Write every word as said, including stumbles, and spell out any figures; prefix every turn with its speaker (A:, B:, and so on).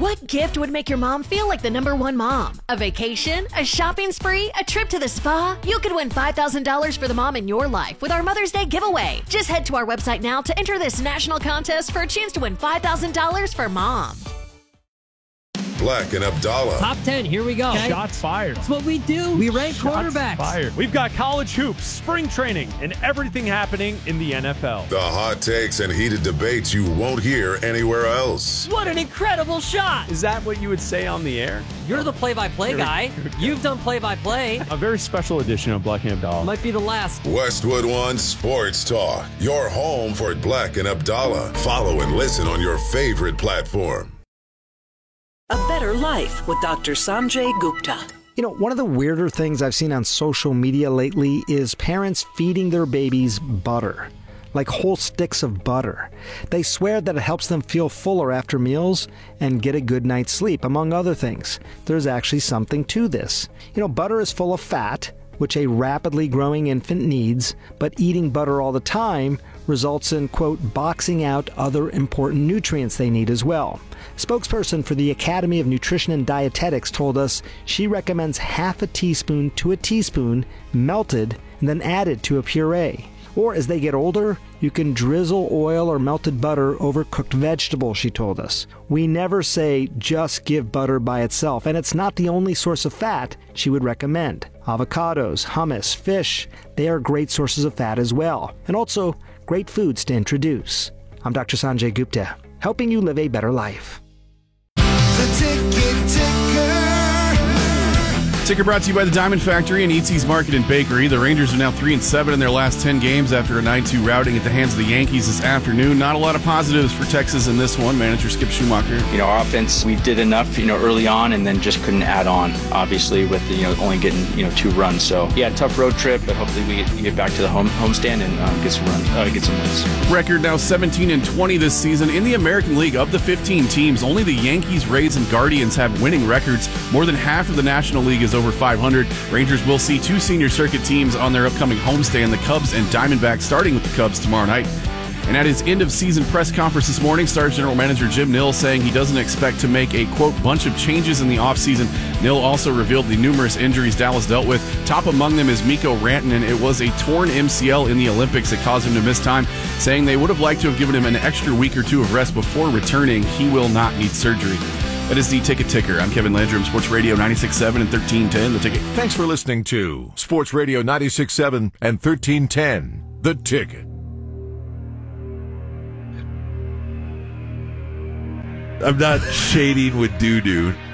A: What gift would make your mom feel like the number one mom? A vacation? A shopping spree? A trip to the spa? You could win five thousand dollars for the mom in your life with our Mother's Day giveaway. Just head to our website now to enter this national contest for a chance to win five thousand dollars for mom.
B: Black and Abdallah.
C: Top ten, here we go.
D: Okay. Shots fired.
C: That's what we do. We rank
D: Shots
C: quarterbacks.
D: Fired. We've got college hoops, spring training, and everything happening in the N F L.
B: The hot takes and heated debates you won't hear anywhere else.
C: What an incredible shot.
D: Is that what you would say on the air?
C: You're the play-by-play guy. You've done play-by-play.
D: A very special edition of Black and Abdallah.
C: Might be the last.
B: Westwood One Sports Talk. Your home for Black and Abdallah. Follow and listen on your favorite platform.
E: A Better Life with Doctor Sanjay Gupta.
F: You know, one of the weirder things I've seen on social media lately is parents feeding their babies butter, like whole sticks of butter. They swear that it helps them feel fuller after meals and get a good night's sleep, among other things. There's actually something to this. You know, butter is full of fat, which a rapidly growing infant needs, but eating butter all the time results in, quote, boxing out other important nutrients they need as well. Spokesperson for the Academy of Nutrition and Dietetics told us she recommends half a teaspoon to a teaspoon melted and then added to a puree. Or as they get older, you can drizzle oil or melted butter over cooked vegetables, she told us. We never say just give butter by itself, and it's not the only source of fat she would recommend. Avocados, hummus, fish, they are great sources of fat as well, and also great foods to introduce. I'm Doctor Sanjay Gupta, helping you live a better life.
G: The Ticket Ticker.
H: Ticker brought to you by the Diamond Factory and Eatsy's Market and Bakery. The Rangers are now three and seven in their last ten games after a nine two routing at the hands of the Yankees this afternoon. Not a lot of positives for Texas in this one. Manager Skip Schumacher.
I: You know, our offense, we did enough, you know, early on and then just couldn't add on, obviously, with, the, you know, only getting, you know, two runs. So, yeah, tough road trip, but hopefully we get, get back to the home homestand and uh, get some runs, uh, get some wins.
H: Record now seventeen and twenty this season. In the American League, of the fifteen teams, only the Yankees, Rays, and Guardians have winning records. More than half of the National League is over five hundred. Rangers will see two senior circuit teams on their upcoming homestand, the Cubs and Diamondbacks, starting with the Cubs tomorrow night. And at his end-of-season press conference this morning, Stars general manager Jim Nill saying he doesn't expect to make a, quote, bunch of changes in the offseason. Nill also revealed the numerous injuries Dallas dealt with. Top among them is Mikko Rantanen. It was a torn M C L in the Olympics that caused him to miss time, saying they would have liked to have given him an extra week or two of rest before returning. He will not need surgery. That is the Ticket Ticker. I'm Kevin Landrum, Sports Radio ninety-six point seven and thirteen ten, The Ticket.
J: Thanks for listening to Sports Radio ninety-six point seven and thirteen ten, The Ticket.
K: I'm not shading with doo-doo.